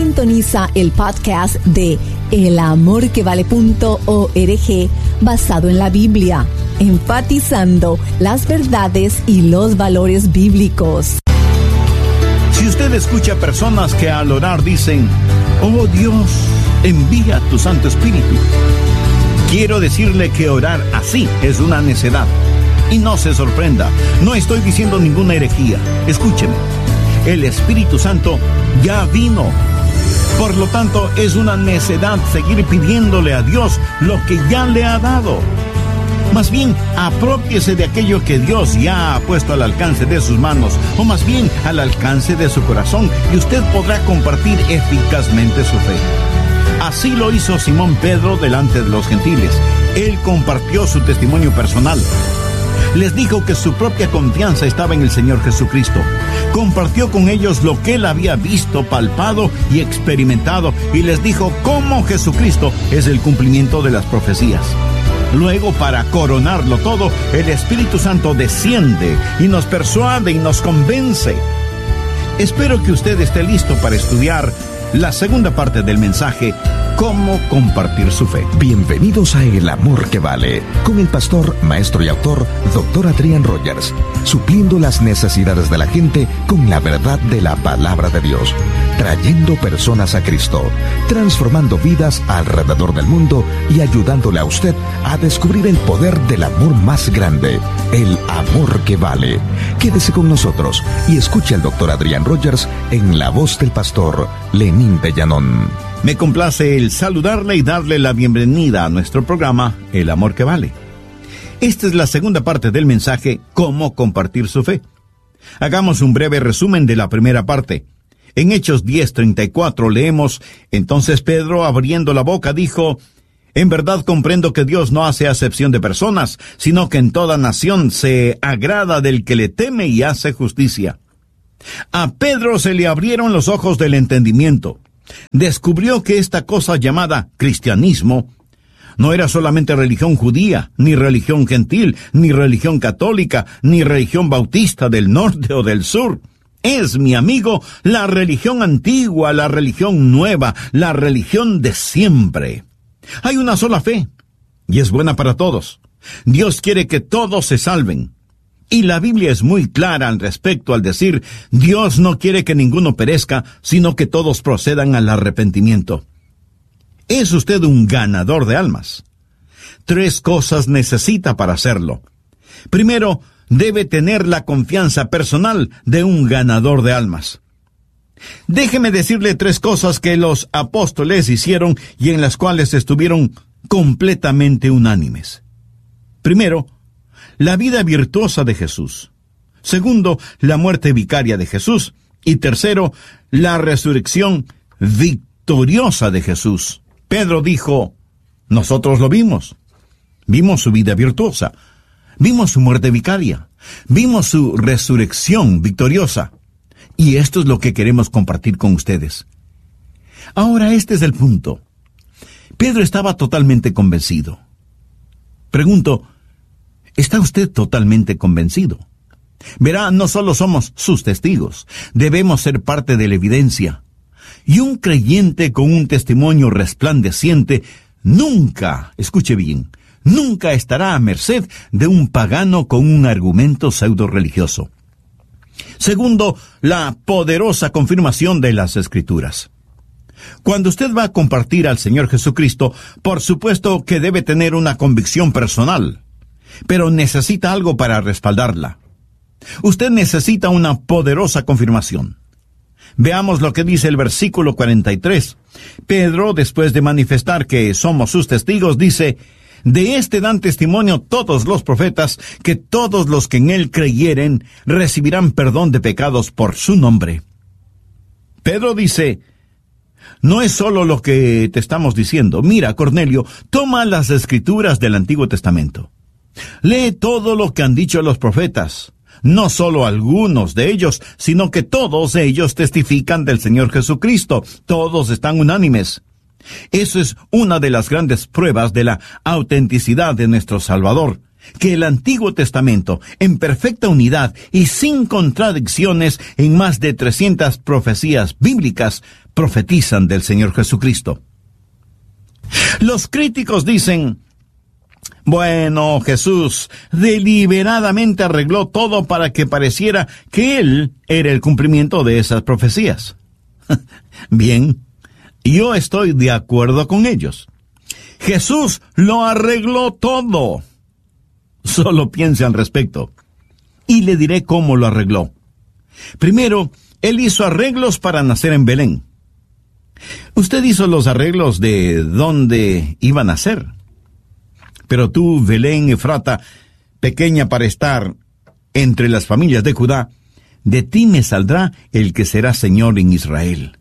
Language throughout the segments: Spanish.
Sintoniza el podcast de elamorquevale.org basado en la Biblia, enfatizando las verdades y los valores bíblicos. Si usted escucha personas que al orar dicen: "Oh Dios, envía tu Santo Espíritu", quiero decirle que orar así es una necedad. Y no se sorprenda, no estoy diciendo ninguna herejía. Escúcheme, el Espíritu Santo ya vino. Por lo tanto, es una necedad seguir pidiéndole a Dios lo que ya le ha dado. Más bien, aprópiese de aquello que Dios ya ha puesto al alcance de sus manos, o más bien al alcance de su corazón, y usted podrá compartir eficazmente su fe. Así lo hizo Simón Pedro delante de los gentiles. Él compartió su testimonio personal. Les dijo que su propia confianza estaba en el Señor Jesucristo. Compartió con ellos lo que él había visto, palpado y experimentado, y les dijo cómo Jesucristo es el cumplimiento de las profecías. Luego, para coronarlo todo, el Espíritu Santo desciende y nos persuade y nos convence. Espero que usted esté listo para estudiar la segunda parte del mensaje, cómo compartir su fe. Bienvenidos a El Amor que Vale, con el pastor, maestro y autor, Dr. Adrián Rogers, supliendo las necesidades de la gente con la verdad de la palabra de Dios, trayendo personas a Cristo, transformando vidas alrededor del mundo y ayudándole a usted a descubrir el poder del amor más grande, el amor que vale. Quédese con nosotros y escuche al Dr. Adrián Rogers en la voz del pastor Lenín de Llanón. Me complace el saludarle y darle la bienvenida a nuestro programa, El Amor que Vale. Esta es la segunda parte del mensaje, cómo compartir su fe. Hagamos un breve resumen de la primera parte. En Hechos 10:34 leemos: entonces Pedro, abriendo la boca, dijo: en verdad comprendo que Dios no hace acepción de personas, sino que en toda nación se agrada del que le teme y hace justicia. A Pedro se le abrieron los ojos del entendimiento. Descubrió que esta cosa llamada cristianismo no era solamente religión judía, ni religión gentil, ni religión católica, ni religión bautista del norte o del sur. Es, mi amigo, la religión antigua, la religión nueva, la religión de siempre. Hay una sola fe, y es buena para todos. Dios quiere que todos se salven. Y la Biblia es muy clara al respecto al decir: Dios no quiere que ninguno perezca, sino que todos procedan al arrepentimiento. ¿Es usted un ganador de almas? 3 cosas necesita para hacerlo. Primero, debe tener la confianza personal de un ganador de almas. Déjeme decirle 3 cosas que los apóstoles hicieron y en las cuales estuvieron completamente unánimes. Primero, la vida virtuosa de Jesús. Segundo, la muerte vicaria de Jesús. Y tercero, la resurrección victoriosa de Jesús. Pedro dijo: nosotros lo vimos. Vimos su vida virtuosa. Vimos su muerte vicaria. Vimos su resurrección victoriosa. Y esto es lo que queremos compartir con ustedes. Ahora, este es el punto. Pedro estaba totalmente convencido. Pregunto, ¿está usted totalmente convencido? Verá, no solo somos sus testigos, debemos ser parte de la evidencia. Y un creyente con un testimonio resplandeciente nunca, escuche bien, nunca estará a merced de un pagano con un argumento pseudo-religioso. Segundo, la poderosa confirmación de las Escrituras. Cuando usted va a compartir al Señor Jesucristo, por supuesto que debe tener una convicción personal, pero necesita algo para respaldarla. Usted necesita una poderosa confirmación. Veamos lo que dice el versículo 43. Pedro, después de manifestar que somos sus testigos, dice: de este dan testimonio todos los profetas, que todos los que en él creyeren recibirán perdón de pecados por su nombre. Pedro dice: no es solo lo que te estamos diciendo. Mira, Cornelio, toma las Escrituras del Antiguo Testamento. Lee todo lo que han dicho los profetas. No solo algunos de ellos, sino que todos ellos testifican del Señor Jesucristo. Todos están unánimes. Eso es una de las grandes pruebas de la autenticidad de nuestro Salvador, que el Antiguo Testamento, en perfecta unidad y sin contradicciones en más de 300 profecías bíblicas, profetizan del Señor Jesucristo. Los críticos dicen: bueno, Jesús deliberadamente arregló todo para que pareciera que Él era el cumplimiento de esas profecías. Bien, yo estoy de acuerdo con ellos. Jesús lo arregló todo. Solo piense al respecto. Y le diré cómo lo arregló. Primero, Él hizo arreglos para nacer en Belén. Usted hizo los arreglos de dónde iba a nacer. Pero tú, Belén Efrata, pequeña para estar entre las familias de Judá, de ti me saldrá el que será Señor en Israel.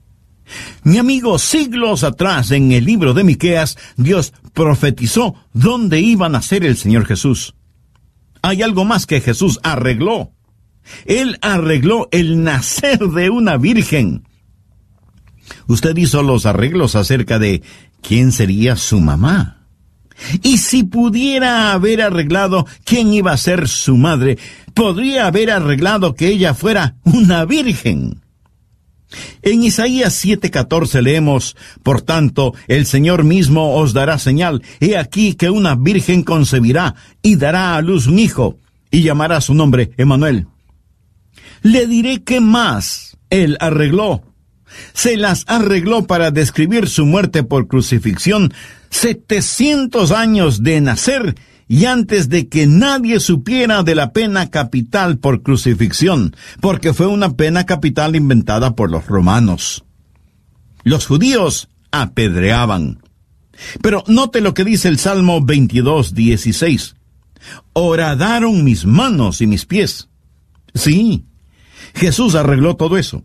Mi amigo, siglos atrás, en el libro de Miqueas, Dios profetizó dónde iba a nacer el Señor Jesús. Hay algo más que Jesús arregló. Él arregló el nacer de una virgen. Usted hizo los arreglos acerca de quién sería su mamá. Y si pudiera haber arreglado quién iba a ser su madre, podría haber arreglado que ella fuera una virgen. En Isaías 7:14 leemos: por tanto, el Señor mismo os dará señal. He aquí que una virgen concebirá y dará a luz un hijo, y llamará su nombre Emmanuel. Le diré qué más Él arregló. Se las arregló para describir su muerte por crucifixión 700 años de nacer y antes de que nadie supiera de la pena capital por crucifixión, porque fue una pena capital inventada por los romanos. Los judíos apedreaban. Pero note lo que dice el Salmo 22:16. Horadaron mis manos y mis pies. Sí, Jesús arregló todo eso.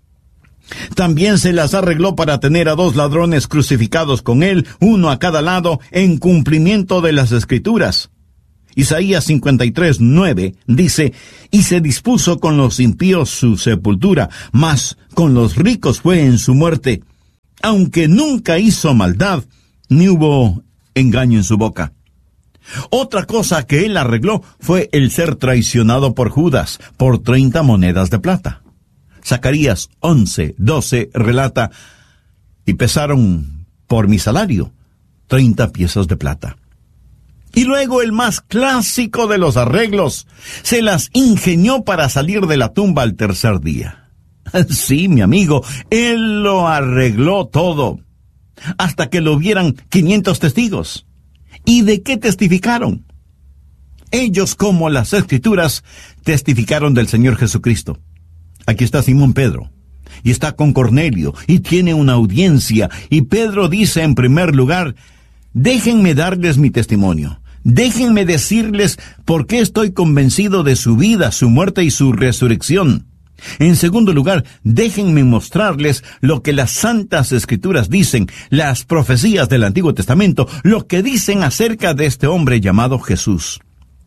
También se las arregló para tener a 2 ladrones crucificados con Él, uno a cada lado, en cumplimiento de las Escrituras. Isaías 53:9 dice: y se dispuso con los impíos su sepultura, mas con los ricos fue en su muerte, aunque nunca hizo maldad, ni hubo engaño en su boca. Otra cosa que Él arregló fue el ser traicionado por Judas por 30 monedas de plata. Zacarías 11:12 relata: y pesaron por mi salario 30 piezas de plata. Y luego el más clásico de los arreglos, se las ingenió para salir de la tumba al tercer día. Sí, mi amigo, Él lo arregló todo, hasta que lo vieran 500 testigos. ¿Y de qué testificaron? Ellos, como las Escrituras, testificaron del Señor Jesucristo. Aquí está Simón Pedro, y está con Cornelio, y tiene una audiencia, y Pedro dice en primer lugar: déjenme darles mi testimonio, déjenme decirles por qué estoy convencido de su vida, su muerte y su resurrección. En segundo lugar, déjenme mostrarles lo que las Santas Escrituras dicen, las profecías del Antiguo Testamento, lo que dicen acerca de este hombre llamado Jesús.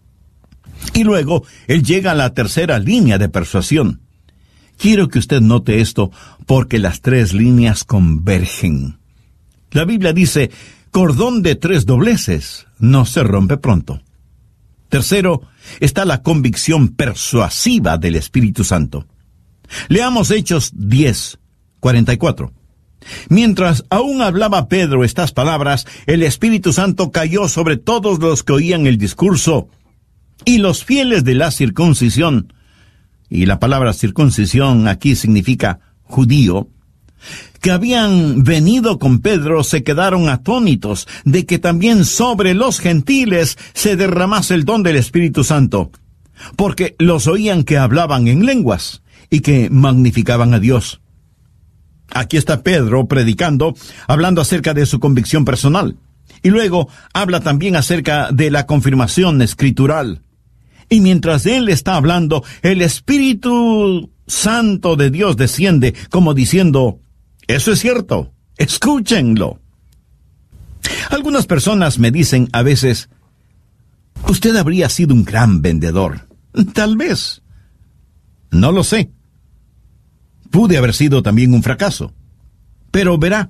Y luego, él llega a la tercera línea de persuasión. Quiero que usted note esto, porque las 3 líneas convergen. La Biblia dice: cordón de 3 dobleces no se rompe pronto. Tercero, está la convicción persuasiva del Espíritu Santo. Leamos Hechos 10:44. Mientras aún hablaba Pedro estas palabras, el Espíritu Santo cayó sobre todos los que oían el discurso, y los fieles de la circuncisión, y la palabra circuncisión aquí significa judío, que habían venido con Pedro, se quedaron atónitos de que también sobre los gentiles se derramase el don del Espíritu Santo, porque los oían que hablaban en lenguas y que magnificaban a Dios. Aquí está Pedro predicando, hablando acerca de su convicción personal, y luego habla también acerca de la confirmación escritural. Y mientras él está hablando, el Espíritu Santo de Dios desciende, como diciendo: eso es cierto, escúchenlo. Algunas personas me dicen a veces: usted habría sido un gran vendedor. Tal vez. No lo sé. Pude haber sido también un fracaso. Pero verá,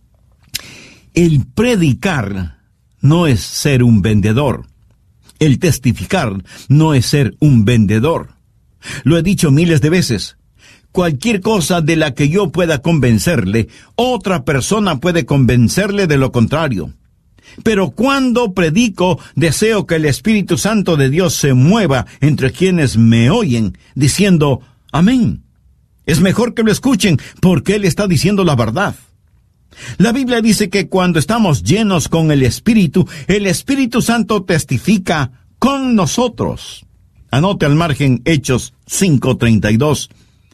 el predicar no es ser un vendedor. El testificar no es ser un vendedor. Lo he dicho miles de veces. cualquier cosa de la que yo pueda convencerle, otra persona puede convencerle de lo contrario. Pero cuando predico, deseo que el Espíritu Santo de Dios se mueva entre quienes me oyen, diciendo, amén. Es mejor que lo escuchen, porque Él está diciendo la verdad. La Biblia dice que cuando estamos llenos con el Espíritu Santo testifica con nosotros. Anote al margen Hechos 5:32.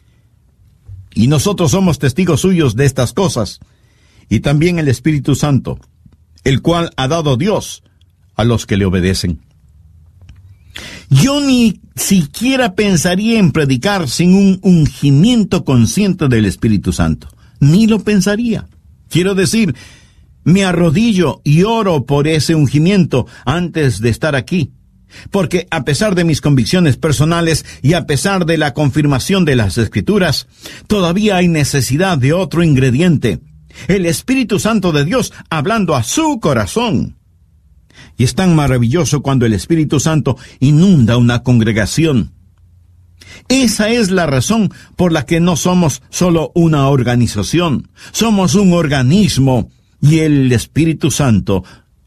Y nosotros somos testigos suyos de estas cosas, y también el Espíritu Santo, el cual ha dado Dios a los que le obedecen. Yo ni siquiera pensaría en predicar sin un ungimiento consciente del Espíritu Santo. Ni lo pensaría. Quiero decir, me arrodillo y oro por ese ungimiento antes de estar aquí. Porque a pesar de mis convicciones personales y a pesar de la confirmación de las Escrituras, todavía hay necesidad de otro ingrediente. El Espíritu Santo de Dios hablando a su corazón. Y es tan maravilloso cuando el Espíritu Santo inunda una congregación. Esa es la razón por la que no somos solo una organización. Somos un organismo y el Espíritu Santo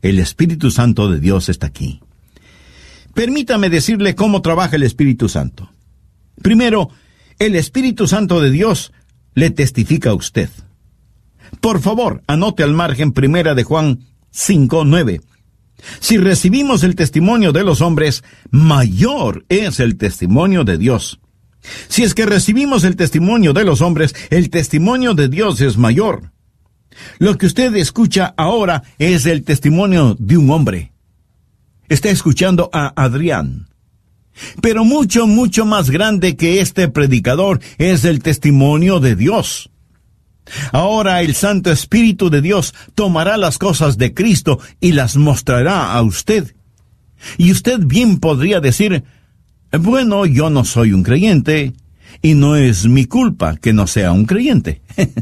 de Dios está aquí. Permítame decirle cómo trabaja el Espíritu Santo. Primero, el Espíritu Santo de Dios le testifica a usted. Por favor, anote al margen 1 de Juan 5:9. Si recibimos el testimonio de los hombres, mayor es el testimonio de Dios. Si es que recibimos el testimonio de los hombres, el testimonio de Dios es mayor. Lo que usted escucha ahora es el testimonio de un hombre. Está escuchando a Adrián. Pero mucho, mucho más grande que este predicador es el testimonio de Dios. Ahora el Santo Espíritu de Dios tomará las cosas de Cristo y las mostrará a usted. Y usted bien podría decir, bueno, yo no soy un creyente, y no es mi culpa que no sea un creyente.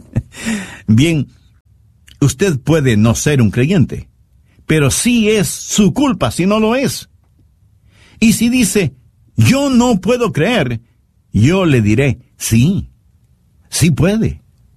Bien, usted puede no ser un creyente, pero sí es su culpa si no lo es. Y si dice, yo no puedo creer, yo le diré, sí puede.